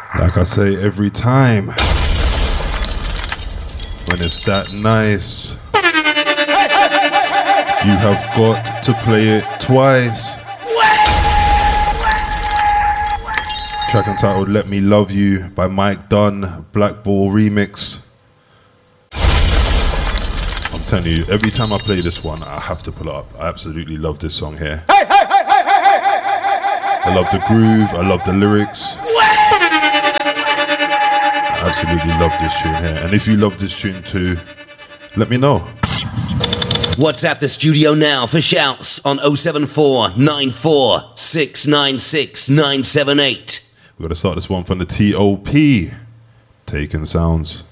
Like I say every time, when it's that nice, you have got to play it twice. Track entitled Let Me Love You by Mike Dunn, Black Ball remix. I'm telling you, every time I play this one, I have to pull it up. I absolutely love this song here. I love the groove, I love the lyrics. I absolutely love this tune here. And if you love this tune too, let me know. WhatsApp the studio now for shouts on 074 94 696 978. We're going to start this one from the T.O.P. Taken Sounds.